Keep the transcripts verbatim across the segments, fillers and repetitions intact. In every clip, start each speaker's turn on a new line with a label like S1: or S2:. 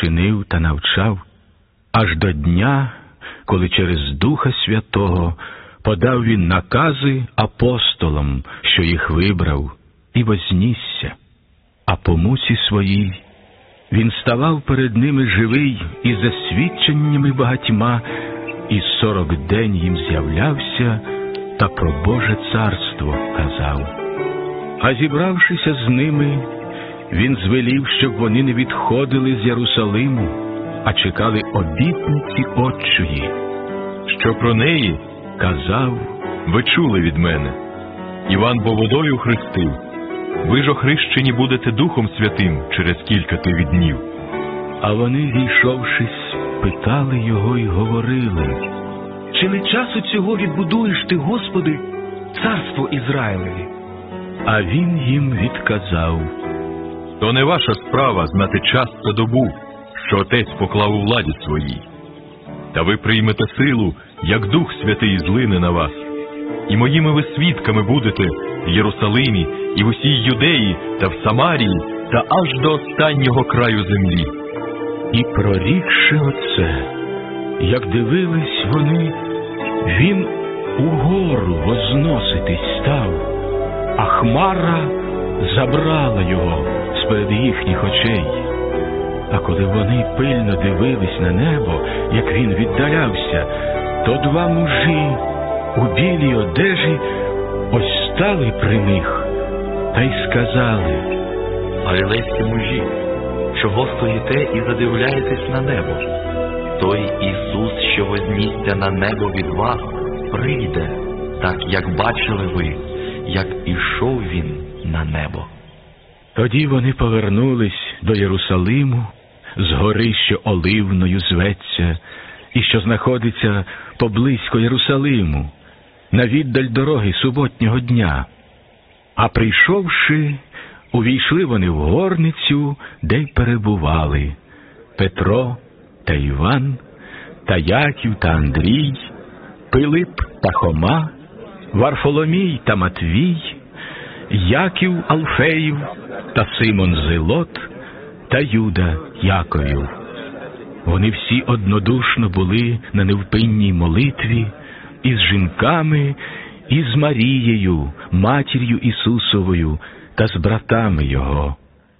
S1: чинив та навчав, аж до дня, коли через Духа Святого подав він накази апостолам, що їх вибрав, і вознісся. А по муці своїй він ставав перед ними живий і за свідченнями багатьма, і сорок день їм з'являвся та про Боже царство казав. А зібравшися з ними, він звелів, щоб вони не відходили з Єрусалиму, а чекали обітниці Отчої,
S2: що про неї
S1: казав:
S2: ви чули від мене. Іван бо водою хрестив, ви ж охрещені будете Духом Святим через кількати днів.
S1: А вони, зійшовшись, питали його й говорили:
S3: чи не часу цього відбудуєш ти, Господи, царство Ізраїлеві?
S1: А він їм відказав:
S2: то не ваша справа знати час та добу, що Отець поклав у владі своїй. Та ви приймете силу, як Дух Святий злине на вас. І моїми ви свідками будете в Єрусалимі і в усій Юдеї та в Самарії та аж до останнього краю землі.
S1: І прорікши оце, як дивились вони, він угору возноситись став, а хмара забрала його з-перед їхніх очей. А коли вони пильно дивились на небо, як він віддалявся, то два мужі у білій одежі ось стали при них та й сказали:
S4: галілейські мужі, чого стоїте і задивляєтесь на небо? Той Ісус, що вознісся на небо від вас, прийде, так як бачили ви, як ішов він на небо.
S1: Тоді вони повернулись до Єрусалиму з гори, що Оливною зветься, і що знаходиться поблизько Єрусалиму, на віддаль дороги суботнього дня. А прийшовши, увійшли вони в горницю, де й перебували Петро та Іван, та Яків та Андрій, Пилип та Хома, Варфоломій та Матвій, Яків Алфеїв та Симон Зелот та Юда Яковів. Вони всі однодушно були на невпинній молитві із жінками, і з Марією, матір'ю Ісусовою, та з братами його.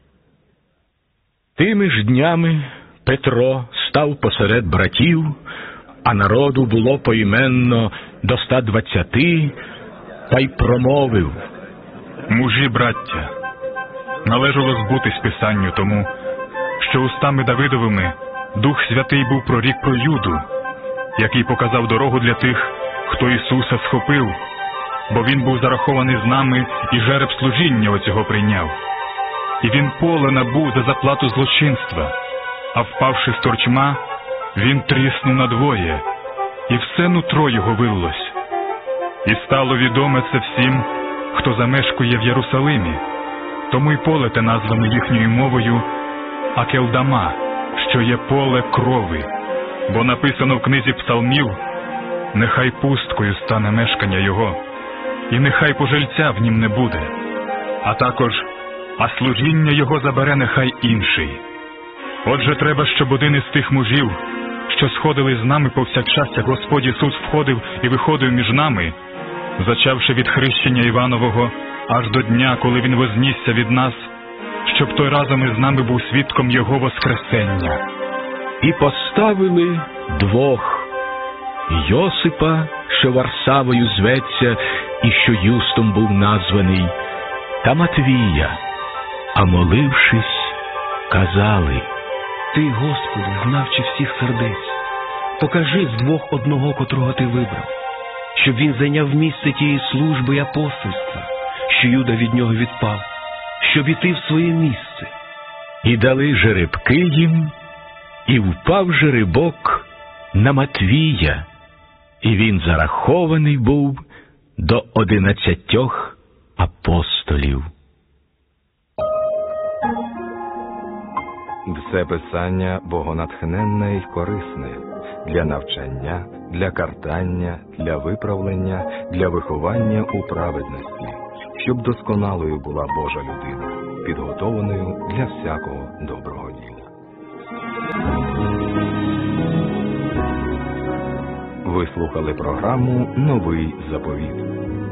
S1: Тими ж днями Петро став посеред братів, а народу було поіменно до ста двадцяти, та й промовив:
S5: мужі, браття, належало збутись Писанню тому, що устами Давидовими Дух Святий був прорік про Юду, який показав дорогу для тих, хто Ісуса схопив, бо він був зарахований з нами і жереб служіння оцього прийняв. І він поле набув за заплату злочинства, а впавши з торчма, він тріснув надвоє, і все нутро його виллось. І стало відоме це всім, хто замешкує в Єрусалимі, тому й поле те назване їхньою мовою Акелдама, що є поле крови, бо написано в книзі псалмів: нехай пусткою стане мешкання його, і нехай пожильця в нім не буде, а також а служіння його забере нехай інший. Отже, треба, щоб один із тих мужів, що сходили з нами повсякчас, як Господь Ісус входив і виходив між нами, зачавши від хрещення Іванового аж до дня, коли він вознісся від нас, щоб той разом із нами був свідком Його воскресення.
S1: І поставили двох: Йосипа, що Варсавою зветься, і що Юстом був названий, та Матвія. А молившись, казали:
S3: ти, Господи, знавчи всіх сердець, покажи з двох одного, котрого ти вибрав, щоб він зайняв місце тієї служби й апостольства, що Юда від нього відпав, щоб іти в своє місце.
S1: І дали жеребки їм, і впав жеребок на Матвія, і він зарахований був до одинадцятьох апостолів.
S6: Все писання богонатхненне й корисне для навчання, для картання, для виправлення, для виховання у праведності, щоб досконалою була Божа людина, підготованою для всякого доброго діла. Ви слухали програму «Новий заповіт».